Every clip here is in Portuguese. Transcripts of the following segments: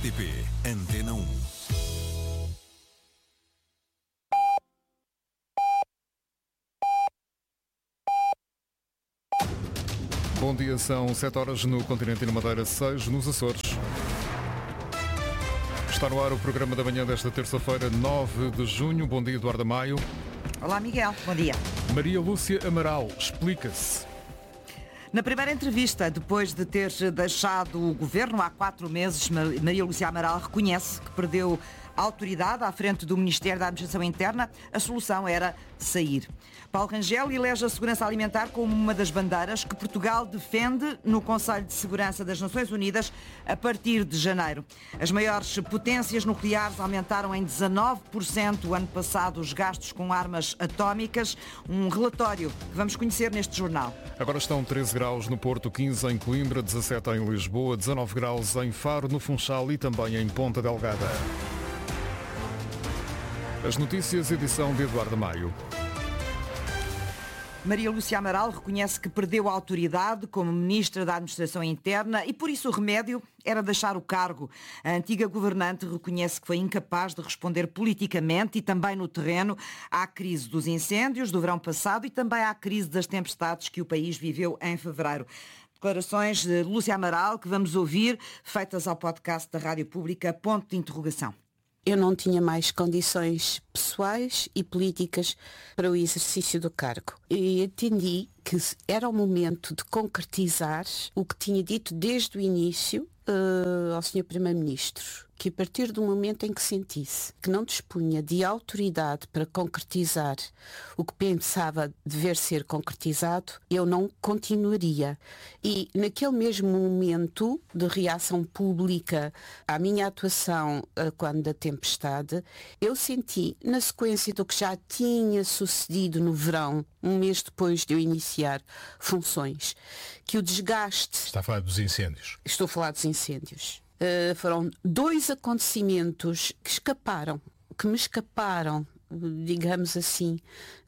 RTP Antena 1. Bom dia, são 7 horas no continente e na Madeira, 6 nos Açores. Está no ar o programa da manhã desta terça-feira, 9 de junho. Bom dia, Eduardo Maio. Olá, Miguel. Bom dia. Maria Lúcia Amaral explica-se. Na primeira entrevista, depois de ter deixado o governo há 4 meses, Maria Lúcia Amaral reconhece que perdeu a autoridade à frente do Ministério da Administração Interna. A solução era sair. Paulo Rangel elege a segurança alimentar como uma das bandeiras que Portugal defende no Conselho de Segurança das Nações Unidas a partir de janeiro. As maiores potências nucleares aumentaram em 19% o ano passado os gastos com armas atómicas. Um relatório que vamos conhecer neste jornal. Agora estão 13 graus no Porto, 15 em Coimbra, 17 em Lisboa, 19 graus em Faro, no Funchal e também em Ponta Delgada. As notícias, edição de Eduardo Maio. Maria Lúcia Amaral reconhece que perdeu a autoridade como Ministra da Administração Interna e por isso o remédio era deixar o cargo. A antiga governante reconhece que foi incapaz de responder politicamente e também no terreno à crise dos incêndios do verão passado e também à crise das tempestades que o país viveu em fevereiro. Declarações de Lúcia Amaral que vamos ouvir, feitas ao podcast da Rádio Pública, ponto de interrogação. Eu não tinha mais condições pessoais e políticas para o exercício do cargo. E entendi que era o momento de concretizar o que tinha dito desde o início ao Sr. Primeiro-Ministro, que a partir do momento em que sentisse que não dispunha de autoridade para concretizar o que pensava dever ser concretizado, eu não continuaria. E naquele mesmo momento de reação pública à minha atuação quando da tempestade, eu senti, na sequência do que já tinha sucedido no verão, um mês depois de eu iniciar funções, que o desgaste... Está a falar dos incêndios. Estou a falar dos incêndios. Foram 2 acontecimentos que me escaparam, digamos assim,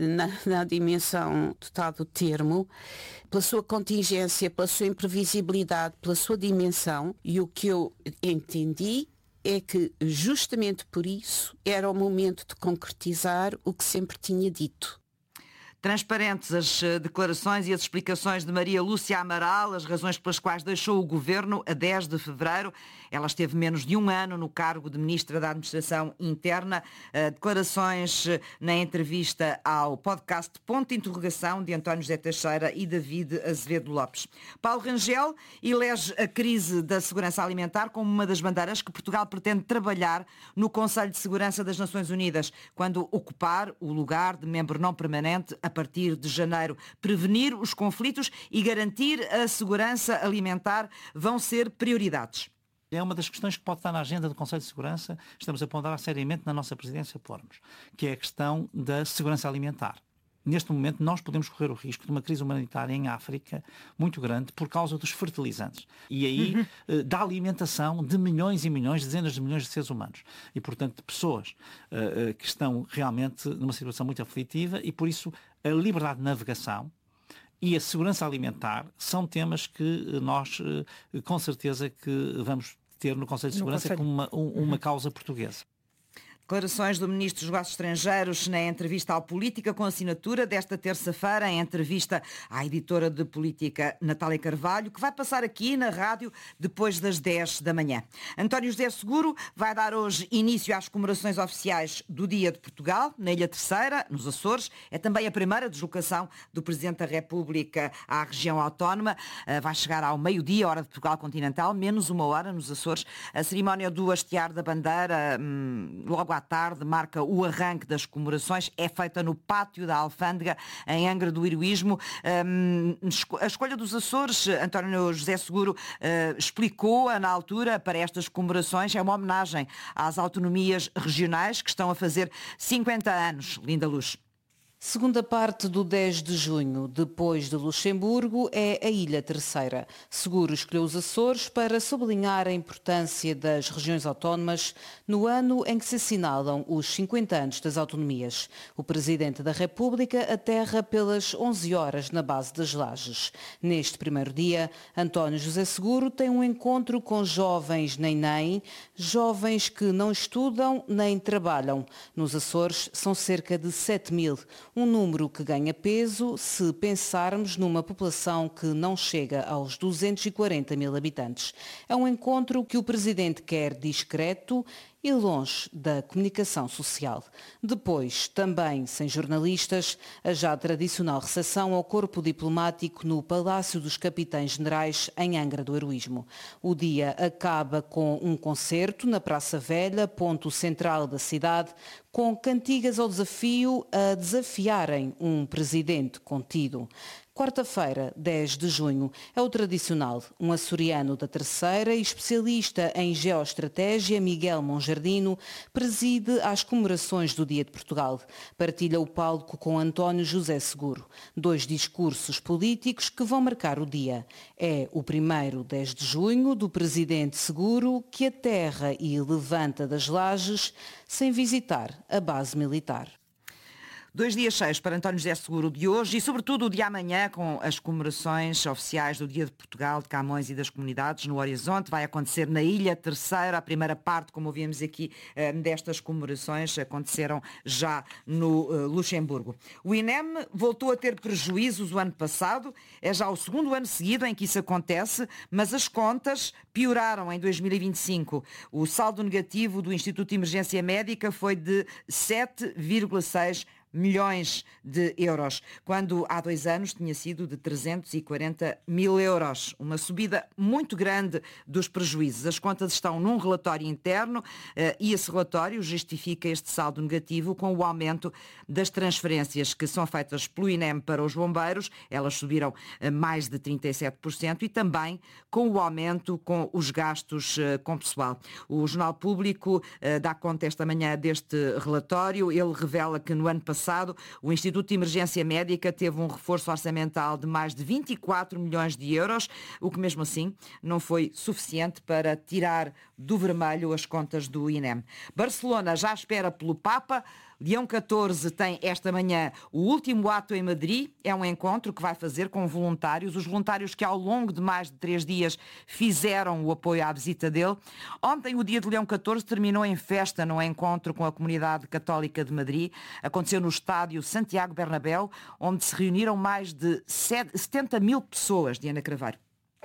na dimensão total do termo, pela sua contingência, pela sua imprevisibilidade, pela sua dimensão, e o que eu entendi é que justamente por isso era o momento de concretizar o que sempre tinha dito. Transparentes as declarações e as explicações de Maria Lúcia Amaral, as razões pelas quais deixou o governo a 10 de fevereiro. Ela esteve menos de 1 ano no cargo de Ministra da Administração Interna. Declarações na entrevista ao podcast Ponto de Interrogação de António José Teixeira e David Azevedo Lopes. Paulo Rangel elege a crise da segurança alimentar como uma das bandeiras que Portugal pretende trabalhar no Conselho de Segurança das Nações Unidas, quando ocupar o lugar de membro não permanente a partir de janeiro. Prevenir os conflitos e garantir a segurança alimentar vão ser prioridades. É uma das questões que pode estar na agenda do Conselho de Segurança, estamos a ponderar seriamente na nossa presidência pormos, que é a questão da segurança alimentar. Neste momento, nós podemos correr o risco de uma crise humanitária em África muito grande por causa dos fertilizantes. E aí, da alimentação de milhões e milhões, dezenas de milhões de seres humanos. E, portanto, de pessoas que estão realmente numa situação muito aflitiva e, por isso, a liberdade de navegação e a segurança alimentar são temas que nós, com certeza, que vamos ter no Conselho de Segurança como uma causa portuguesa. Declarações do Ministro dos Negócios Estrangeiros na entrevista ao Política com assinatura desta terça-feira, em entrevista à editora de política Natália Carvalho, que vai passar aqui na rádio depois das 10 da manhã. António José Seguro vai dar hoje início às comemorações oficiais do Dia de Portugal, na Ilha Terceira, nos Açores. É também a primeira deslocação do Presidente da República à região autónoma. Vai chegar ao meio-dia, hora de Portugal continental, menos 1 hora nos Açores. A cerimónia do hastear da bandeira, logo à tarde, marca o arranque das comemorações, é feita no pátio da Alfândega, em Angra do Heroísmo. A escolha dos Açores, António José Seguro explicou na altura para estas comemorações, é uma homenagem às autonomias regionais que estão a fazer 50 anos. Linda Luz. Segunda parte do 10 de junho, depois de Luxemburgo, é a Ilha Terceira. Seguro escolheu os Açores para sublinhar a importância das regiões autónomas no ano em que se assinalam os 50 anos das autonomias. O Presidente da República aterra pelas 11 horas na base das Lajes. Neste primeiro dia, António José Seguro tem um encontro com jovens nem, jovens que não estudam nem trabalham. Nos Açores são cerca de 7 mil. Um número que ganha peso se pensarmos numa população que não chega aos 240 mil habitantes. É um encontro que o Presidente quer discreto e longe da comunicação social. Depois, também sem jornalistas, a já tradicional recepção ao corpo diplomático no Palácio dos Capitães-Generais, em Angra do Heroísmo. O dia acaba com um concerto na Praça Velha, ponto central da cidade, com cantigas ao desafio a desafiarem um presidente contido. Quarta-feira, 10 de junho, é o tradicional. Um açoriano da Terceira e especialista em geoestratégia, Miguel Monjardino, preside às comemorações do Dia de Portugal. Partilha o palco com António José Seguro. 2 discursos políticos que vão marcar o dia. É o primeiro, 10 de junho, do Presidente Seguro, que aterra e levanta das Lajes sem visitar a base militar. 2 dias cheios para António José Seguro de hoje e, sobretudo, o de amanhã, com as comemorações oficiais do Dia de Portugal, de Camões e das Comunidades no horizonte. Vai acontecer na Ilha Terceira. A primeira parte, como ouvimos aqui, destas comemorações aconteceram já no Luxemburgo. O INEM voltou a ter prejuízos o ano passado. É já o segundo ano seguido em que isso acontece, mas as contas pioraram em 2025. O saldo negativo do Instituto de Emergência Médica foi de 7,6 milhões de euros, quando há 2 anos tinha sido de 340 mil euros. Uma subida muito grande dos prejuízos. As contas estão num relatório interno e esse relatório justifica este saldo negativo com o aumento das transferências que são feitas pelo INEM para os bombeiros. Elas subiram mais de 37% e também com o aumento com os gastos com pessoal. O Jornal Público dá conta esta manhã deste relatório. Ele revela que no ano passado o Instituto de Emergência Médica teve um reforço orçamental de mais de 24 milhões de euros, o que mesmo assim não foi suficiente para tirar do vermelho as contas do INEM. Barcelona já espera pelo Papa. Leão XIV tem esta manhã o último ato em Madrid. É um encontro que vai fazer com voluntários, os voluntários que ao longo de mais de 3 dias fizeram o apoio à visita dele. Ontem o dia de Leão XIV terminou em festa no encontro com a comunidade católica de Madrid. Aconteceu no estádio Santiago Bernabéu, onde se reuniram mais de 70 mil pessoas. Diana Craveiro.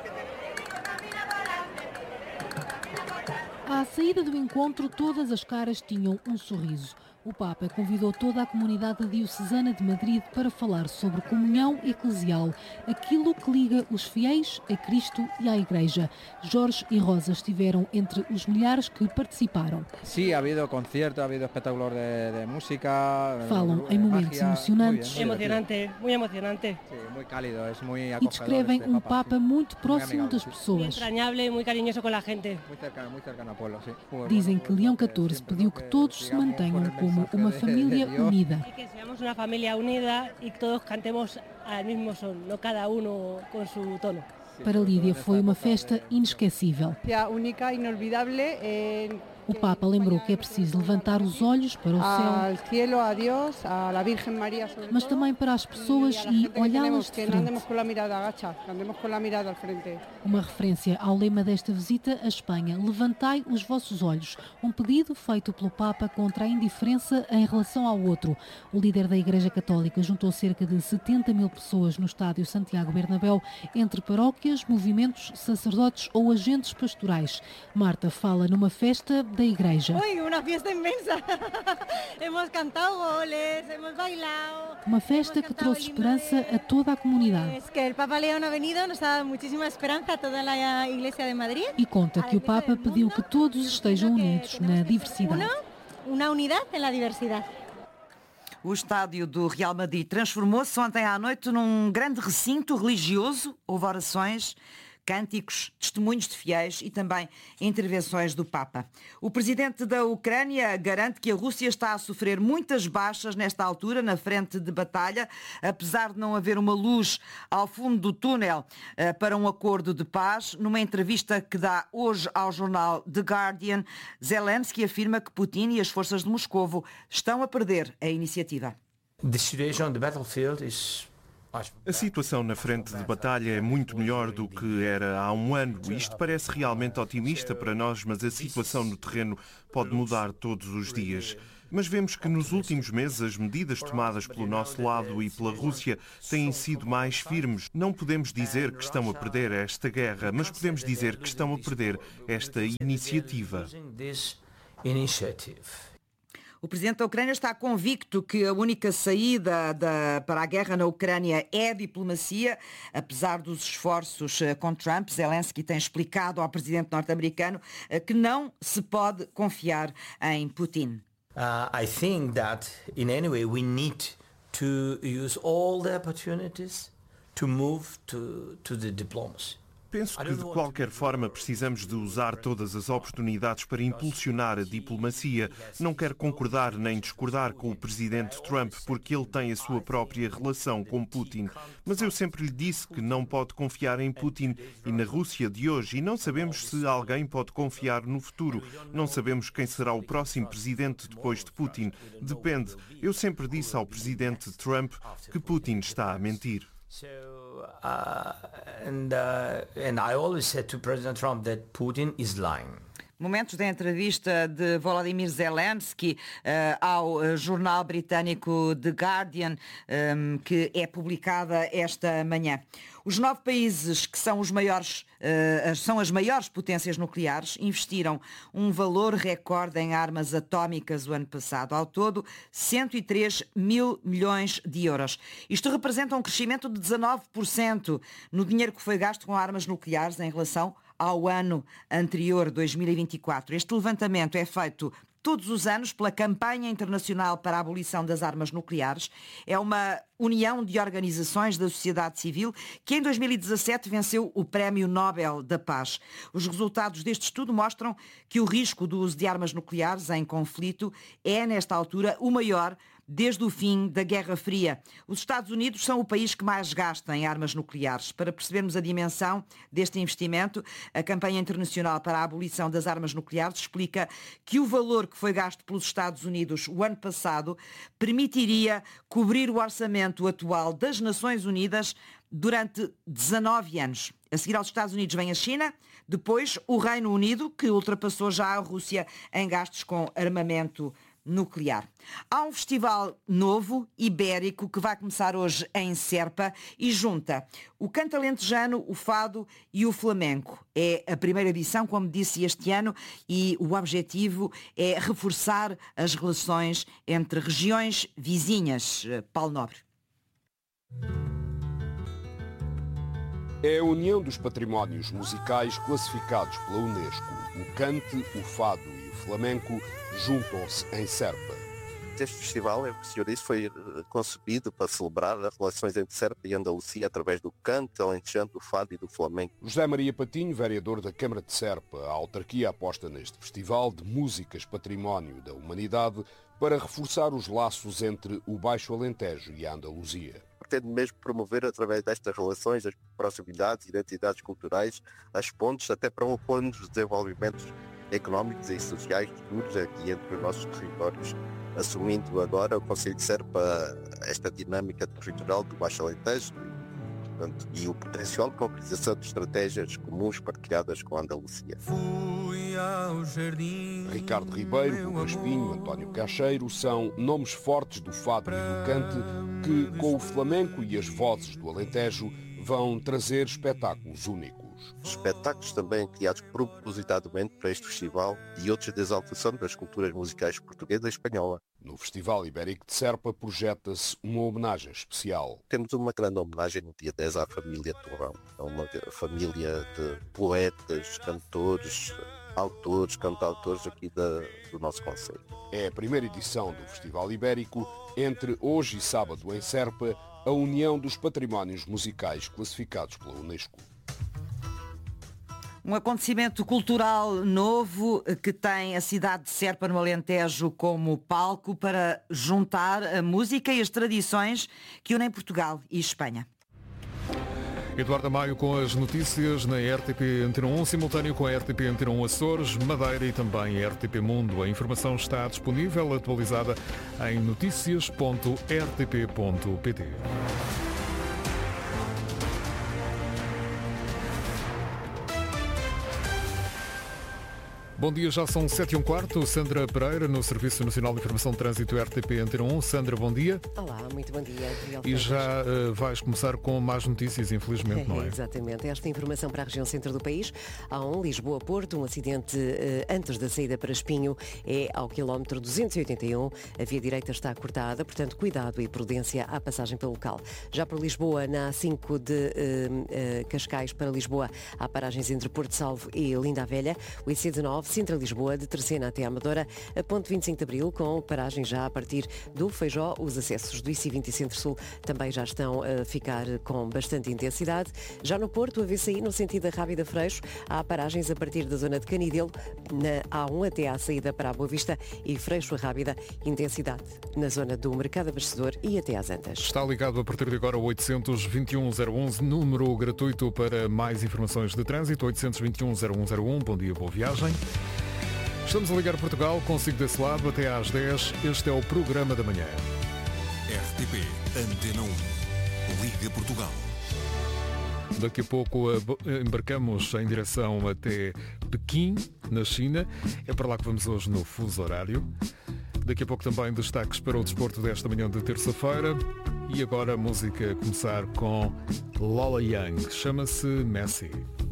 À saída do encontro, todas as caras tinham um sorriso. O Papa convidou toda a comunidade diocesana de Madrid para falar sobre comunhão eclesial, aquilo que liga os fiéis a Cristo e à Igreja. Jorge e Rosa estiveram entre os milhares que participaram. Sim, ha havido concerto, ha havido espectáculos de música. Falam em momentos emocionantes. Muito emocionante, muito emocionante. Sim, muito cálido, é muito acolhedor. E descrevem um Papa muito próximo das pessoas. Muito entrañable, muito carinhoso com a gente. Muito cercano ao pueblo, sim. Dizem que Leão XIV pediu que todos se mantenham como uma família unida. E que seamos uma família unida e que todos cantemos ao mesmo som, não cada um com seu tono. Para Lídia foi uma festa inesquecível. Única, inolvidável. O Papa lembrou que é preciso levantar os olhos para o céu, a Deus, a Virgem Maria, mas também para as pessoas e olhá-las de frente. Uma referência ao lema desta visita à Espanha, levantai os vossos olhos, um pedido feito pelo Papa contra a indiferença em relação ao outro. O líder da Igreja Católica juntou cerca de 70 mil pessoas no estádio Santiago Bernabéu, entre paróquias, movimentos, sacerdotes ou agentes pastorais. Marta fala numa festa da Igreja. Oi, uma festa imensa. Hemos cantado goles, hemos bailado. Uma festa que trouxe esperança a toda a comunidade. Es que el Papa León ha venido, nos ha dado muchísima esperanza a toda a Iglesia de Madrid. E conta que o Papa pediu que todos estejam unidos na diversidade. Uma unidade na diversidade. O estádio do Real Madrid transformou-se ontem à noite num grande recinto religioso. Houve orações cânticos, testemunhos de fiéis e também intervenções do Papa. O presidente da Ucrânia garante que a Rússia está a sofrer muitas baixas nesta altura na frente de batalha, apesar de não haver uma luz ao fundo do túnel para um acordo de paz. Numa entrevista que dá hoje ao jornal The Guardian, Zelensky afirma que Putin e as forças de Moscovo estão a perder a iniciativa. A situação na frente de batalha é muito melhor do que era há um ano. Isto parece realmente otimista para nós, mas a situação no terreno pode mudar todos os dias. Mas vemos que nos últimos meses as medidas tomadas pelo nosso lado e pela Rússia têm sido mais firmes. Não podemos dizer que estão a perder esta guerra, mas podemos dizer que estão a perder esta iniciativa. O presidente da Ucrânia está convicto que a única saída para a guerra na Ucrânia é a diplomacia, apesar dos esforços com Trump. Zelensky tem explicado ao presidente norte-americano que não se pode confiar em Putin. I think that in any way we need to use all the opportunities to move to the diplomacy. Penso que, de qualquer forma, precisamos de usar todas as oportunidades para impulsionar a diplomacia. Não quero concordar nem discordar com o presidente Trump, porque ele tem a sua própria relação com Putin. Mas eu sempre lhe disse que não pode confiar em Putin e na Rússia de hoje. E não sabemos se alguém pode confiar no futuro. Não sabemos quem será o próximo presidente depois de Putin. Depende. Eu sempre disse ao presidente Trump que Putin está a mentir. And I always said to President Trump that Putin is lying. Momentos da entrevista de Volodymyr Zelensky ao jornal britânico The Guardian, que é publicada esta manhã. Os 9 países que são as maiores potências nucleares investiram um valor recorde em armas atómicas o ano passado. Ao todo, 103 mil milhões de euros. Isto representa um crescimento de 19% no dinheiro que foi gasto com armas nucleares em relação ao ano anterior, 2024. Este levantamento é feito todos os anos pela Campanha Internacional para a Abolição das Armas Nucleares. É uma união de organizações da sociedade civil que em 2017 venceu o Prémio Nobel da Paz. Os resultados deste estudo mostram que o risco do uso de armas nucleares em conflito é, nesta altura, o maior desde o fim da Guerra Fria. Os Estados Unidos são o país que mais gasta em armas nucleares. Para percebermos a dimensão deste investimento, a Campanha Internacional para a Abolição das Armas Nucleares explica que o valor que foi gasto pelos Estados Unidos o ano passado permitiria cobrir o orçamento atual das Nações Unidas durante 19 anos. A seguir aos Estados Unidos vem a China, depois o Reino Unido, que ultrapassou já a Rússia em gastos com armamento nuclear. Há um festival novo, ibérico, que vai começar hoje em Serpa e junta o canto alentejano, o fado e o flamenco. É a primeira edição, como disse, este ano, e o objetivo é reforçar as relações entre regiões vizinhas. Paulo Nobre. É a união dos patrimónios musicais classificados pela Unesco. O cante, o fado e o flamenco juntam-se em Serpa. Este festival, o que o senhor disse, foi concebido para celebrar as relações entre Serpa e Andalucia através do canto, alentejano, do fado e do flamenco. José Maria Patinho, vereador da Câmara de Serpa, a autarquia aposta neste festival de músicas património da humanidade para reforçar os laços entre o Baixo Alentejo e a Andaluzia. Pretende mesmo promover, através destas relações, as proximidades e identidades culturais, as pontes, até para um plano de desenvolvimentos económicos e sociais futuros aqui entre os nossos territórios, assumindo agora o Concelho de Serpa esta dinâmica territorial do Baixo Alentejo e o potencial de concretização de estratégias comuns partilhadas com a Andaluzia. Ricardo Ribeiro, Lucas Pinho, António Cacheiro são nomes fortes do fado e do cante que, com o flamenco e as vozes do Alentejo, vão trazer espetáculos únicos. Espetáculos também criados propositadamente para este festival e outros de exaltação das culturas musicais portuguesa e espanhola. No Festival Ibérico de Serpa projeta-se uma homenagem especial. Temos uma grande homenagem no dia 10 à família Torrão. É uma família de poetas, cantores, autores, cantautores aqui do nosso concelho. É a primeira edição do Festival Ibérico, entre hoje e sábado em Serpa, a união dos patrimónios musicais classificados pela Unesco. Um acontecimento cultural novo que tem a cidade de Serpa, no Alentejo, como palco para juntar a música e as tradições que unem Portugal e Espanha. Eduardo Maio com as notícias na RTP Antena 1, simultâneo com a RTP Antena 1 Açores, Madeira e também a RTP Mundo. A informação está disponível, atualizada em noticias.rtp.pt. Bom dia, já são 7h15. Sandra Pereira, no Serviço Nacional de Informação de Trânsito RTP Antena 1. Sandra, bom dia. Olá, muito bom dia. E já vais começar com más notícias, infelizmente, não é? Exatamente. Esta informação para a região centro do país. Há Lisboa-Porto, um acidente antes da saída para Espinho, é ao quilómetro 281. A via direita está cortada, portanto, cuidado e prudência à passagem pelo local. Já para Lisboa, na A5 de Cascais para Lisboa, há paragens entre Porto Salvo e Linda a Velha. O IC19, Sintra-Lisboa, de Terceira até à Amadora, a ponte 25 de Abril, com paragem já a partir do Feijó. Os acessos do IC20 e Centro-Sul também já estão a ficar com bastante intensidade. Já no Porto, a VCI, no sentido da Rábida Freixo, há paragens a partir da zona de Canidelo, na A1 até à saída para a Boa Vista, e Freixo a Rábida, intensidade na zona do Mercado Abastecedor e até às Antas. Está ligado a partir de agora o 821-011, número gratuito para mais informações de trânsito, 821-0101. Bom dia, boa viagem. Estamos a ligar Portugal, consigo desse lado até às 10. Este é o programa da manhã. RTP Antena 1. Liga Portugal. Daqui a pouco embarcamos em direção até Pequim, na China. É para lá que vamos hoje no fuso horário. Daqui a pouco também destaques para o desporto desta manhã de terça-feira. E agora a música a começar com Lola Young. Chama-se Messi.